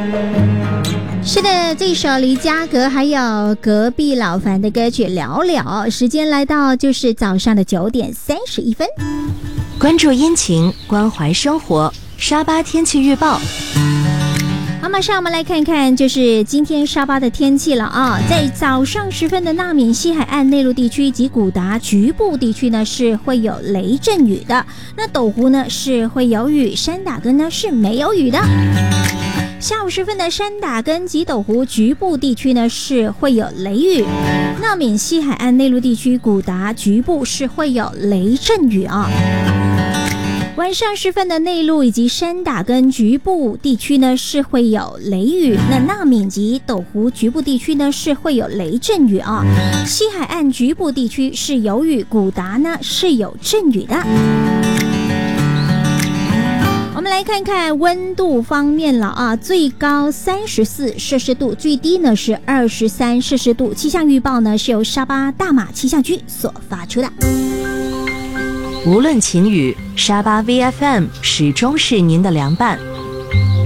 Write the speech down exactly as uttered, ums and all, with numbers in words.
是的，这首黎佳格还有隔壁老樊的歌曲聊聊，时间来到就是早上的九点三十一分。 关注阴晴，关怀生活，沙巴天气预报。 好，马上我们来看看就是今天沙巴的天气了啊。在早上时分的纳敏西海岸内陆地区及古达局部地区呢是会有雷阵雨的，那斗湖呢是会有雨，山打根呢是没有雨的。下午时分的山打根及斗湖局部地区呢是会有雷雨，纳敏西海岸内陆地区古达局部是会有雷阵雨啊。晚上时分的内陆以及山打根局部地区呢是会有雷雨，那纳敏及斗湖局部地区呢是会有雷阵雨啊。西海岸局部地区是有雨，古达呢是有阵雨的。我们来看看温度方面了啊，最高三十四摄氏度，最低呢是二十三摄氏度。气象预报呢是由沙巴大马气象局所发出的。 无论晴雨，沙巴 V F M 始终是您的良伴。